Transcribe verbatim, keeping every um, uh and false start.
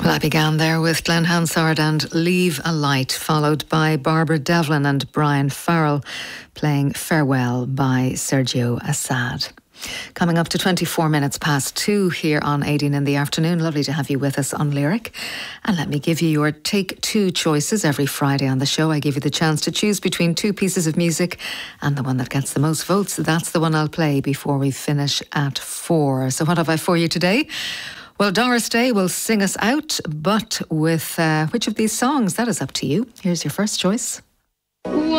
Well, I began there with Glenn Hansard and Leave a Light, followed by Barbara Devlin and Brian Farrell playing Farewell by Sergio Assad. Coming up to twenty-four minutes past two here on eighteen in the afternoon. Lovely to have you with us on Lyric. And let me give you your take two choices. Every Friday on the show, I give you the chance to choose between two pieces of music, and the one that gets the most votes, that's the one I'll play before we finish at four. So what have I for you today? Well, Doris Day will sing us out, but with uh, which of these songs? That is up to you. Here's your first choice.